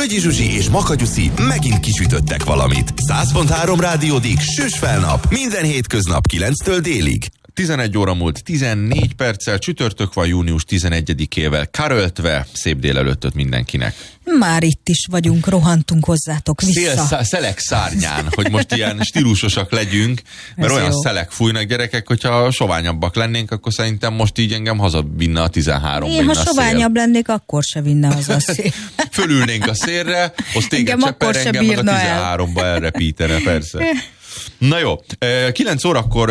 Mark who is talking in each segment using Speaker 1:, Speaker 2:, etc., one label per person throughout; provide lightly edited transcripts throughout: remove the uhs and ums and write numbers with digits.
Speaker 1: Hölgyi Zsuzsi és Makagyuszi megint kisütöttek valamit. 100.3 Rádiódik, süss fel nap, minden hétköznap 9-től délig.
Speaker 2: 11 óra múlt 14 perccel, csütörtök van, június 11-ével karöltve. Szép délelőttöt mindenkinek.
Speaker 3: Már itt is vagyunk, rohantunk hozzátok vissza.
Speaker 2: Szelek szárnyán, hogy most ilyen stílusosak legyünk, mert ez olyan jó. Szelek fújnak, gyerekek, hogyha soványabbak lennénk, akkor szerintem most így engem hazavinne a 13.
Speaker 3: Én, ha soványabb lennék, akkor se vinne haza a szél.
Speaker 2: Fölülnénk a szélre, azt téged csepper, engem meg a 13-ba elrepítene, persze. Na jó, 9 órakor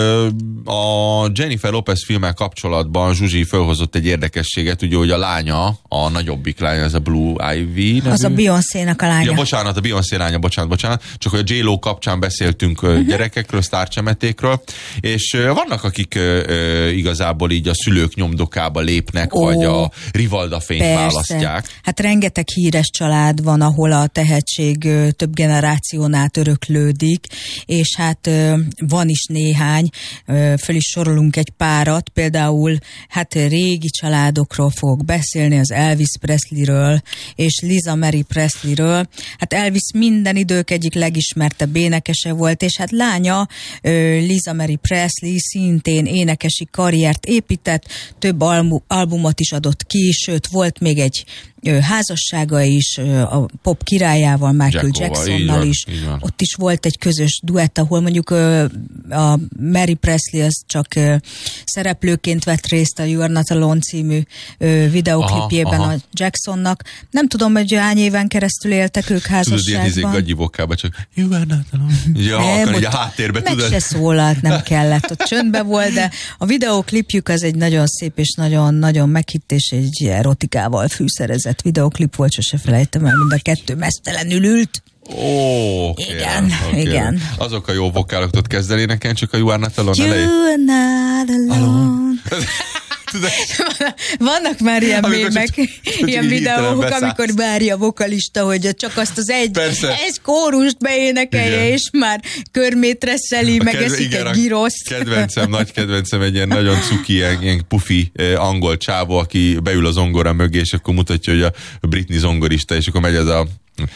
Speaker 2: a Jennifer Lopez filmmel kapcsolatban Zsuzsi felhozott egy érdekességet, ugye, hogy a lánya, a nagyobbik lánya, ez a Blue Ivy nevű.
Speaker 3: Az a Beyoncé-nak a lánya.
Speaker 2: Ja, bocsánat, a Beyoncé lánya, bocsánat. Csak hogy a J-Lo kapcsán beszéltünk gyerekekről, sztárcsemetékről, és vannak, akik igazából így a szülők nyomdokába lépnek, vagy a Rivalda fényt választják. Hát
Speaker 3: rengeteg híres család van, ahol a tehetség több generáción át öröklődik, és hát van is néhány, föl is sorolunk egy párat, például hát régi családokról fogok beszélni, az Elvis Presleyről és Lisa Marie Presleyről. Hát Elvis minden idők egyik legismertebb énekese volt, és hát lánya Lisa Marie Presley szintén énekesi karriert épített, több albumot is adott ki, sőt volt még egy házassága is, a pop királyával, Michael Jacksonnal is. Ott is volt egy közös duett, ahol mondjuk a Mary Presley az csak szereplőként vett részt a You Are Not Alone című videoklipjében a Jacksonnak. Nem tudom, hogy hány éven keresztül éltek ők házasságban.
Speaker 2: Tudod, ilyen gagyivokába csak You Are Not Alone. Ja, így a háttérbe,
Speaker 3: meg tudod. Se szólalt, nem kellett, ott csöndbe volt, de a videoklipjük az egy nagyon szép és nagyon-nagyon meghitt és egy erotikával fűszerezett videoklip volt, sose felejtem el, mind a kettő mesztelenül ült. Igen.
Speaker 2: Azok a jó vokálok tudod kezdeni nekem, csak a You Are Not Alone elején.
Speaker 3: You are not alone. Vannak már ilyen mémek, ilyen videók, amikor várja a vokalista, hogy csak azt az egy kórust beénekelje, és már körmét reszeli, megeszik egy giroszt.
Speaker 2: Nagy kedvencem egy ilyen nagyon cuki, ilyen pufi angol csávó, aki beül a zongora mögé, és akkor mutatja, hogy a Britney zongorista, és akkor megy ez a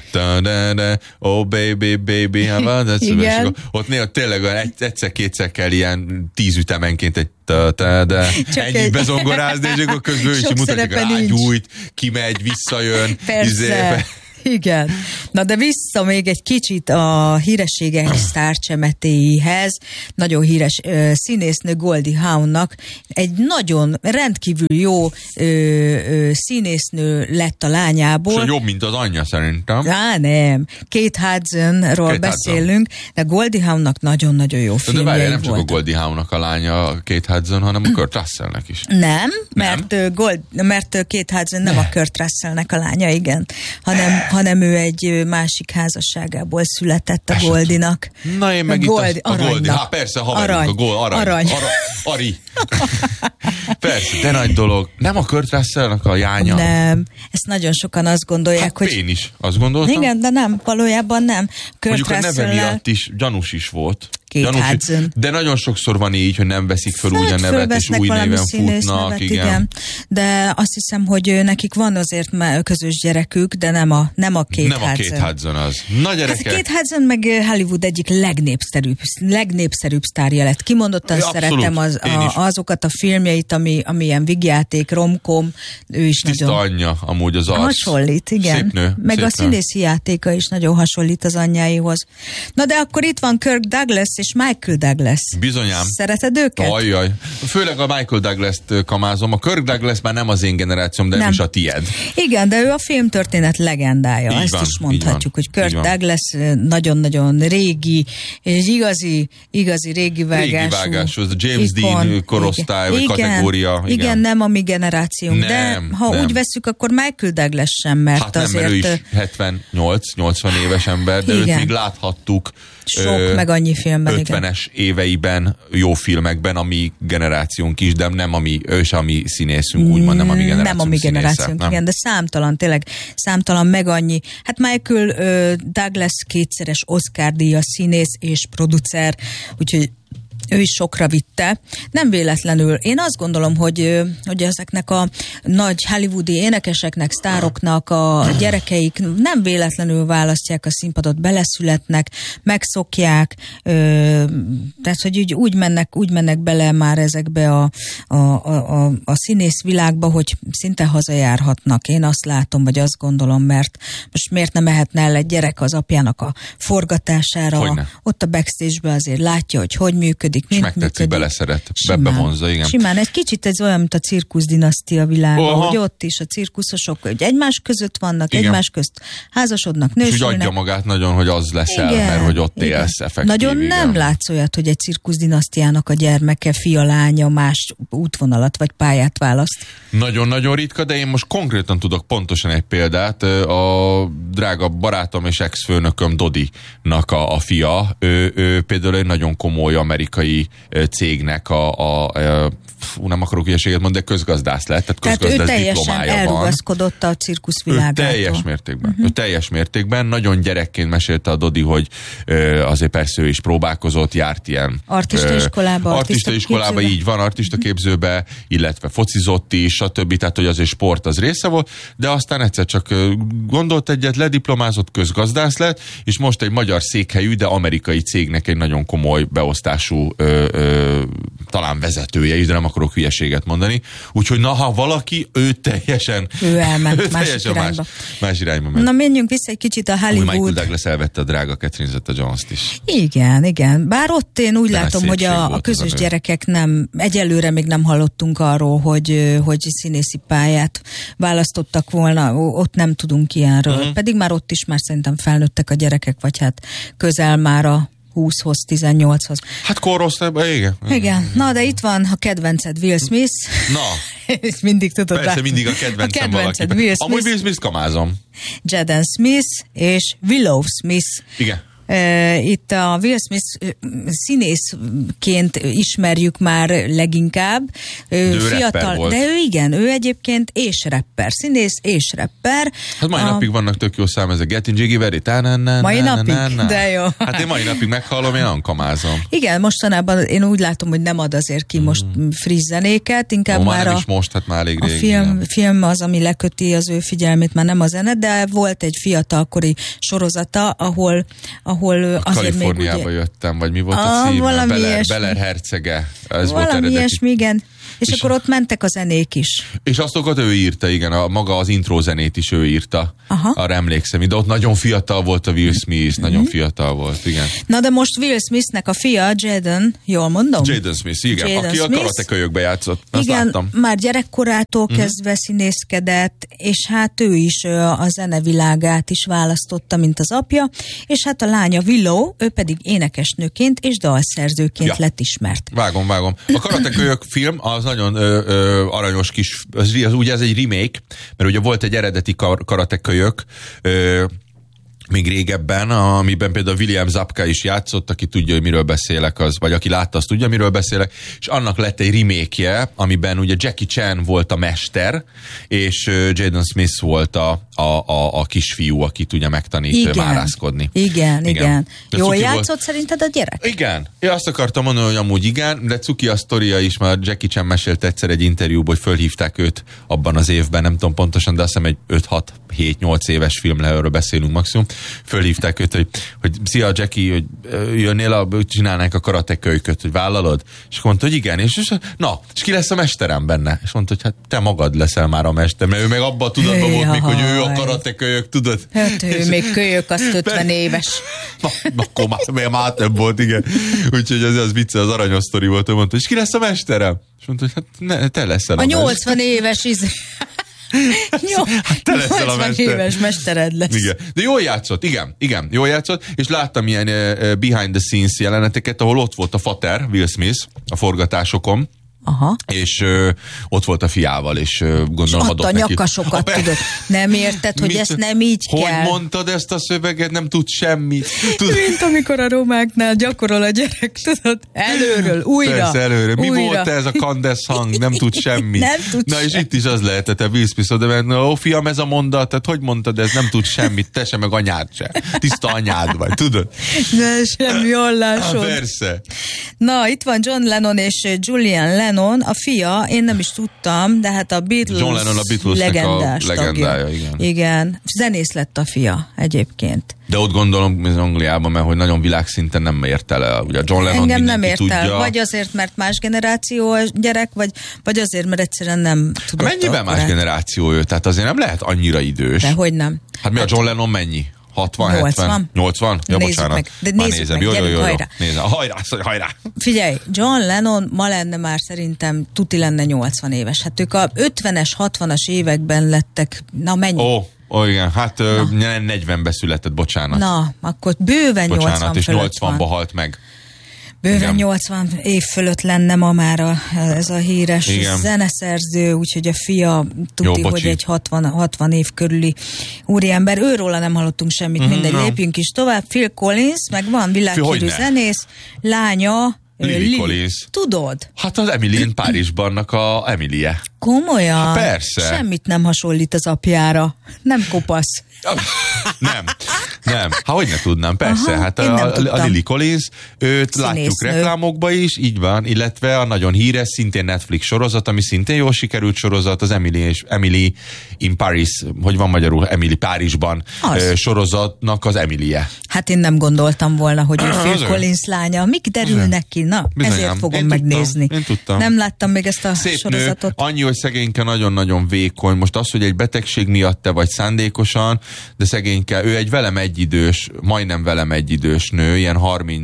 Speaker 2: oh baby, ott néha tényleg egyszer-kétszer kell ilyen 10 ütemenként egy egyik bezongorázni, és akkor közben is mutatják, rágyújt, kimegy, visszajön.
Speaker 3: Persze. Igen. Na de vissza még egy kicsit a hírességek sztárcsemetéihez. Nagyon híres színésznő Goldie Hawnnak egy nagyon rendkívül jó színésznő lett a lányából.
Speaker 2: És jobb, mint az anyja szerintem.
Speaker 3: Nem. Kate Hudsonról beszélünk, de Goldie Hawnnak nagyon-nagyon jó filmjei voltak.
Speaker 2: De nem csak a Goldie Hawnnak a lánya Kate Hudson, hanem a Kurt Russellnek is.
Speaker 3: Nem, mert Kate Hudson nem a Kurt Russellnek a lánya, igen, hanem ő egy másik házasságából született a Goldinak.
Speaker 2: Na én meg itt a Goldi. Hát persze, haverunk, arany. Ari. Persze, de nagy dolog. Nem a Kurt Russellnak a jánya?
Speaker 3: Nem. Ezt nagyon sokan azt gondolják,
Speaker 2: hát hogy... Én is, azt gondoltam.
Speaker 3: Igen, de nem, valójában nem.
Speaker 2: Kurt Russell-lel... Mondjuk a neve miatt is gyanús is volt. De nagyon sokszor van így, hogy nem veszik fel úgy a nevet, és új néven futnak. Igen.
Speaker 3: De azt hiszem, hogy nekik van azért közös gyerekük, de nem a Kate Hudson.
Speaker 2: Nem a Kate Hudson az. Na gyerekek!
Speaker 3: Hát Kate Hudson meg Hollywood egyik legnépszerűbb sztárja lett. Kimondottan szeretem azokat a filmjeit, ami ilyen vigyáték, romkom, ő is
Speaker 2: tiszta
Speaker 3: nagyon...
Speaker 2: anyja, amúgy az arc.
Speaker 3: Hasonlít, igen.
Speaker 2: Szép nő.
Speaker 3: Meg a színészi játéka is nagyon hasonlít az anyjáihoz. Na de akkor itt van Kirk Douglas és Michael Douglas.
Speaker 2: Bizonyám.
Speaker 3: Szereted őket?
Speaker 2: Ajjaj. Főleg a Michael Douglas-t kamázom. A Kirk Douglas már nem az én generációm, de nem is a tied.
Speaker 3: Igen, de ő a filmtörténet legendája. Ezt is mondhatjuk, hogy Kirk Douglas nagyon-nagyon régi, és igazi régi vágású.
Speaker 2: Az a James Dean korosztály, vagy kategória.
Speaker 3: Igen, nem a mi generációnk. De ha úgy veszük, akkor Michael Douglas sem, mert
Speaker 2: hát nem,
Speaker 3: azért...
Speaker 2: mert ő is 78-80 éves ember, de őt még láthattuk
Speaker 3: sok meg annyi filmben,
Speaker 2: 50-es éveiben, jó filmekben, a mi generációnk is, de nem a mi, ő sem a mi színészünk, úgymond nem a mi generációnk.
Speaker 3: Nem a mi generációnk, igen, de számtalan meg annyi. Hát Michael Douglas kétszeres Oscar-díjas színész és producer, úgyhogy ő is sokra vitte. Nem véletlenül. Én azt gondolom, hogy ezeknek a nagy hollywoodi énekeseknek, sztároknak a gyerekeik nem véletlenül választják a színpadot, beleszületnek, megszokják, tehát, hogy úgy mennek bele már ezekbe a színész világba, hogy szinte hazajárhatnak. Én azt látom, vagy azt gondolom, mert most miért nem mehetne el egy gyerek az apjának a forgatására, ott a backstage-ben azért látja, hogy működik,
Speaker 2: és megtetszik, beleszeret, bebevonza, igen.
Speaker 3: Simán, egy kicsit ez olyan, mint a cirkuszdinasztia világa, hogy ott is a cirkuszosok, hogy egymás között vannak, igen. Egymás közt házasodnak, nősülnek.
Speaker 2: És úgy adja magát nagyon, hogy az leszel, mert hogy ott élsz effektív.
Speaker 3: Nagyon igen. Nem látsz olyat, hogy egy cirkuszdinasztiának a gyermeke, fia, lánya más útvonalat vagy pályát választ.
Speaker 2: Nagyon-nagyon ritka, de én most konkrétan tudok pontosan egy példát. A drága barátom és ex-főnököm Dodinak a fia, ő például egy nagyon komoly amerikai cégnek nem akarok hülyeséget mondani, de közgazdász lett, tehát közgazdász diplomája van. Tehát ő teljesen elrugaszkodott
Speaker 3: a cirkuszvilágától.
Speaker 2: Teljes mértékben. Ő teljes mértékben. Nagyon gyerekként mesélte a Dodi, hogy azért persze ő is próbálkozott, járt ilyen artista iskolába, így van, artista képzőbe, illetve focizott is, stb. Tehát, hogy azért sport az része volt, de aztán egyszer csak gondolt egyet, lediplomázott, közgazdász lett, és most egy magyar székhelyű, de amerikai cégnek egy nagyon komoly beosztású talán vezetője is, de nem akarok hülyeséget mondani. Úgyhogy ha valaki, ő teljesen...
Speaker 3: Ő elment másik irányba.
Speaker 2: Más irányba ment.
Speaker 3: Na, menjünk vissza egy kicsit a Hollywood.
Speaker 2: Michael Douglas elvette a drága Catherine Zeta-Jones-t is.
Speaker 3: Igen. Bár ott én úgy látom, hogy a közös gyerekek egyelőre még nem hallottunk arról, hogy színészi pályát választottak volna. Ott nem tudunk ilyenről. Pedig már ott is már szerintem felnőttek a gyerekek, vagy hát közel már a 20-hoz, 18-hoz.
Speaker 2: Hát korosztályban, igen.
Speaker 3: Igen. Na, de itt van a kedvenced Will Smith.
Speaker 2: Na.
Speaker 3: Mindig tudod.
Speaker 2: Persze, mindig a kedvencem valaki. Amúgy Will Smith kamázom.
Speaker 3: Jaden Smith és Willow Smith.
Speaker 2: Igen.
Speaker 3: Itt a Will Smith színészként ismerjük már leginkább. Fiatal, de ő egyébként és rapper, színész és rapper.
Speaker 2: Hát mai napig vannak tök jó szám, ez a Getting Jiggy Very.
Speaker 3: Mai napig, de jó.
Speaker 2: Hát én mai napig meghallom, én ankamázom.
Speaker 3: Igen, mostanában én úgy látom, hogy nem ad azért ki most friss zenéket, inkább már
Speaker 2: nem is most, hát már elég régen.
Speaker 3: Film az, ami leköti az ő figyelmét, már nem a zene, de volt egy fiatalkori sorozata, ahol
Speaker 2: Kaliforniába jöttem, vagy mi volt a címe? Beler hercege. Ez
Speaker 3: valami
Speaker 2: volt
Speaker 3: ilyesmi, igen. És akkor ott mentek a zenék is.
Speaker 2: És azokat ő írta, igen, maga az intro zenét is ő írta. Aha. Arra emlékszem. De ott nagyon fiatal volt a Will Smith, nagyon fiatal volt, igen.
Speaker 3: Na de most Will Smithnek a fia, Jaden, jól mondom?
Speaker 2: Jaden Smith, igen, Jaden aki Smith, a karatekölyökbe játszott. Azt
Speaker 3: igen,
Speaker 2: láttam.
Speaker 3: Már gyerekkorától kezdve színészkedett, és hát ő is a zenevilágát is választotta, mint az apja, és hát a lánya Willow, ő pedig énekesnőként és dalszerzőként lett ismert.
Speaker 2: Vágom. A karatekölyök film az nagyon aranyos kis, ugye ez egy remake, mert ugye volt egy eredeti karatekölyök, még régebben, amiben például William Zabka is játszott, aki tudja, hogy miről beszélek, vagy aki látta, azt tudja, miről beszélek, és annak lett egy remake-je, amiben ugye Jackie Chan volt a mester, és Jaden Smith volt a kisfiú, aki tudja megtanít márászkodni.
Speaker 3: Igen. Jól játszott szerinted a gyerek?
Speaker 2: Igen. Én azt akartam mondani, hogy amúgy igen, de cuki a sztoria is, mert Jackie Chan mesélt egyszer egy interjúban, hogy fölhívták őt abban az évben, nem tudom pontosan, de azt hiszem egy 5-6-7-8 éves film erről beszélünk maximum. Fölhívták őt, hogy szia Jackie, hogy jönnél, csinálnánk a karatekölyköt, hogy vállalod? És akkor mondta, hogy igen, és ki lesz a mesterem benne? És mondta, hogy hát te magad leszel már a mester, mert ő meg abban a tudatban volt még, hogy ő a karatekölyök, tudod?
Speaker 3: Hát ő még kölyök, azt 50 éves.
Speaker 2: Akkor már több volt, igen. Úgyhogy az vicce, az aranyos sztori volt, ő mondta, és ki lesz a mesterem? És mondta, hogy hát te leszel a
Speaker 3: 80 éves
Speaker 2: te leszel a
Speaker 3: 80 éves mestered lesz.
Speaker 2: Igen. De jól játszott, igen, jól játszott, és láttam ilyen behind the scenes jeleneteket, ahol ott volt a fater, Will Smith, a forgatásokon.
Speaker 3: Aha.
Speaker 2: És ott volt a fiával, és gondolom adott
Speaker 3: neki.
Speaker 2: neki.
Speaker 3: Nyakasokat, tudod. Nem érted, hogy ezt nem így kell.
Speaker 2: Hogy mondtad ezt a szöveget, nem tud semmit.
Speaker 3: Mint amikor a romáknál gyakorol a gyerek, tudod, előről, újra.
Speaker 2: Persze, előről. Mi
Speaker 3: újra.
Speaker 2: volt ez a Candace hang? Nem tud semmit.
Speaker 3: Nem tud
Speaker 2: Na és itt is az lehetett, te Will Smith oda, mert fiam, ez a mondat, tehát hogy mondtad, ez nem tud semmit, te sem, meg anyád se. Tiszta anyád vagy, tudod?
Speaker 3: De semmi hallásod.
Speaker 2: Persze.
Speaker 3: Na, itt van John Lennon és Julian Lennon, a fia, én nem is tudtam, de hát a Beatles
Speaker 2: John Lennon a Beatlesnek a legendája, igen.
Speaker 3: Igen, zenész lett a fia egyébként.
Speaker 2: De ott gondolom, ez Angliában, mert hogy nagyon világszinten nem ért el. Ugye John Lennon
Speaker 3: engem nem ért
Speaker 2: tudja.
Speaker 3: el, vagy azért, mert más generáció a gyerek, vagy azért, mert egyszerűen nem tudott.
Speaker 2: Mennyiben más generáció ő? Tehát azért nem lehet annyira idős.
Speaker 3: De hogy nem?
Speaker 2: Hát mi a John Lennon mennyi? 60, 70? 80? Ja,
Speaker 3: nézzük
Speaker 2: bocsánat.
Speaker 3: meg. De
Speaker 2: már
Speaker 3: nézzük
Speaker 2: nézem.
Speaker 3: meg,
Speaker 2: Jó.
Speaker 3: hajrá.
Speaker 2: Nézem. Hajrá.
Speaker 3: Figyelj, John Lennon ma lenne már szerintem tuti lenne 80 éves. Hát ők a 50-es, 60-as években lettek, na mennyi?
Speaker 2: Ó, igen, hát 40-ben született, bocsánat.
Speaker 3: Na, akkor bőven
Speaker 2: bocsánat,
Speaker 3: 80
Speaker 2: és
Speaker 3: fölött
Speaker 2: 80-ba
Speaker 3: van.
Speaker 2: halt meg.
Speaker 3: Bőven
Speaker 2: igen.
Speaker 3: 80 év fölött lenne ma már ez a híres
Speaker 2: igen.
Speaker 3: zeneszerző, úgyhogy a fia tudti, hogy egy 60 év körüli úriember. Őróla nem hallottunk semmit, mindegy, lépjünk is tovább. Phil Collins, meg van világhírű zenész, lánya,
Speaker 2: Lily Collins.
Speaker 3: Tudod?
Speaker 2: Hát az Emily in Párizsbannak a Emilie.
Speaker 3: Komolyan?
Speaker 2: Ha persze.
Speaker 3: Semmit nem hasonlít az apjára. Nem kopasz.
Speaker 2: Nem. Hát hogy ne tudnám, persze.
Speaker 3: Aha,
Speaker 2: hát
Speaker 3: a
Speaker 2: Lily Collins, őt látjuk reklámokba is, így van, illetve a nagyon híres, szintén Netflix sorozat, ami szintén jól sikerült sorozat, az Emily in Paris, hogy van magyarul, Emily Párizsban sorozatnak az Emilie.
Speaker 3: Hát én nem gondoltam volna, hogy ő Phil Collins lánya. Mik derülnek ki? Na,
Speaker 2: bizonyám.
Speaker 3: Ezért fogom
Speaker 2: én
Speaker 3: megnézni.
Speaker 2: Én tudtam.
Speaker 3: Nem láttam még ezt a
Speaker 2: szép
Speaker 3: sorozatot.
Speaker 2: Nő, annyi, hogy szegényke nagyon-nagyon vékony. Most az, hogy egy betegség miatt te vagy szándékosan, de szegényke, ő egy velem egyidős, majdnem velem egyidős nő, ilyen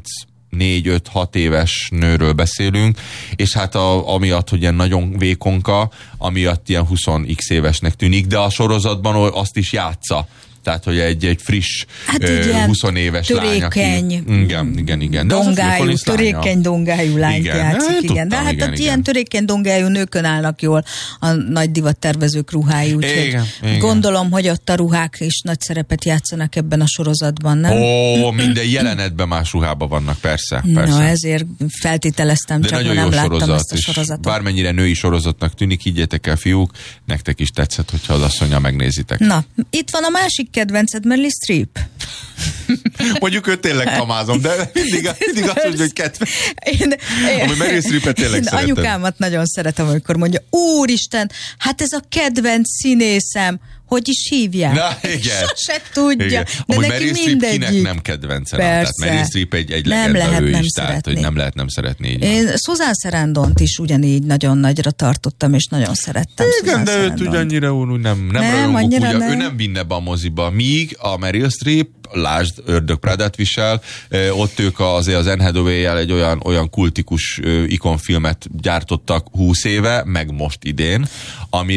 Speaker 2: 34-5-6 éves nőről beszélünk, és hát amiatt, hogy ilyen nagyon vékonka, amiatt ilyen 20x évesnek tűnik, de a sorozatban azt is játsza. Tehát, hogy egy friss,
Speaker 3: hát
Speaker 2: 20 éves
Speaker 3: törékeny,
Speaker 2: lány. Igen.
Speaker 3: Dongájú, törékeny dongájú lányt játszik. Igen. De hát igen. Ilyen törékeny dongájú nőkön állnak jól a nagy divattervezők ruhái, úgyhogy igen. Gondolom, hogy ott a ruhák is nagy szerepet játszanak ebben a sorozatban, nem?
Speaker 2: Minden jelenetben más ruhában vannak, persze.
Speaker 3: Na, ezért feltételeztem,
Speaker 2: de
Speaker 3: csak
Speaker 2: nagyon
Speaker 3: nem láttam
Speaker 2: sorozat,
Speaker 3: ezt a sorozatot.
Speaker 2: Bármennyire női sorozatnak tűnik, higgyétek el, fiúk, nektek is tetszett, hogyha az asszonnyal megnézitek.
Speaker 3: Na, itt van a másik kedvenced, Meryl Streep.
Speaker 2: Mondjuk őt tényleg kamázom, de mindig azt mondja, hogy kedvenc. Ami Meryl Streepet tényleg szeretem.
Speaker 3: Anyukámat nagyon szeretem, amikor mondja, úristen, hát ez a kedvenc színészem, hogy is hívják?
Speaker 2: Na, igen.
Speaker 3: Sose tudja.
Speaker 2: Igen.
Speaker 3: De
Speaker 2: amúgy
Speaker 3: neki
Speaker 2: Meryl
Speaker 3: mindegyik.
Speaker 2: Streep kinek nem kedvence. Tehát Meryl Streep egy legenda ő is, tehát hogy nem lehet nem szeretni.
Speaker 3: Én Susan Sarandont is ugyanígy nagyon nagyra tartottam, és nagyon szerettem.
Speaker 2: Igen, de őt ugyannyira úgy nem rajongok, ugye, ő nem vinne be a moziba. Míg a Meryl Streep, lásd, Ördög Prádát visel, ott ők azért az Anne Hathaway-jel egy olyan kultikus ikonfilmet gyártottak 20 éve, meg most idén, ami